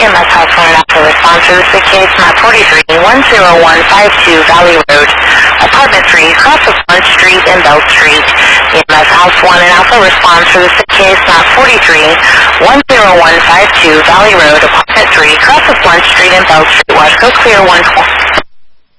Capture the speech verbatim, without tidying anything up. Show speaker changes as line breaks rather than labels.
E M S House one and Alpha response for the sick case, map forty-three, one zero one five two Valley Road, apartment three, cross of Blunt Street and Bell Street. E M S House one and Alpha response for the sick case, map forty-three, one zero one five two Valley Road, apartment three, cross of Blunt Street and Bell Street, West Coast Clear one twenty.